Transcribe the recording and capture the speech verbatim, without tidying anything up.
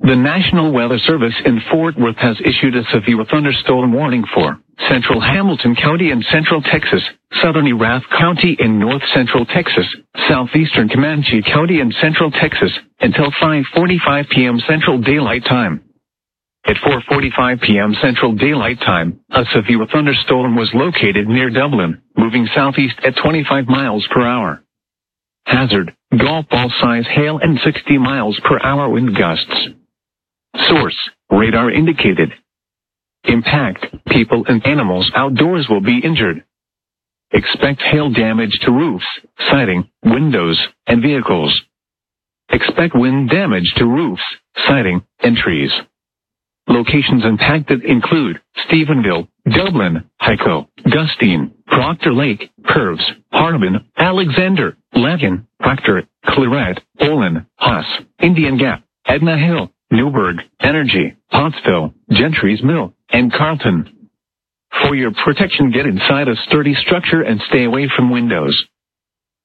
The National Weather Service in Fort Worth has issued a severe thunderstorm warning for central Hamilton County in central Texas, southern Erath County in north central Texas, southeastern Comanche County in central Texas, until five forty-five p m Central Daylight Time. At four forty-five p m Central Daylight Time, a severe thunderstorm was located near Dublin, moving southeast at twenty-five miles per hour. Hazard, golf ball size hail and sixty miles per hour wind gusts. Source, radar indicated. Impact, people and animals outdoors will be injured. Expect hail damage to roofs, siding, windows, and vehicles. Expect wind damage to roofs, siding, and trees. Locations impacted include Stephenville, Dublin, Hyco, Gustine, Proctor Lake, Purves, Harbin, Alexander, Lakin, Proctor, Claret, Olin, Haas, Indian Gap, Edna Hill, Newburgh, Energy, Pottsville, Gentry's Mill, and Carlton. For your protection, get inside a sturdy structure and stay away from windows,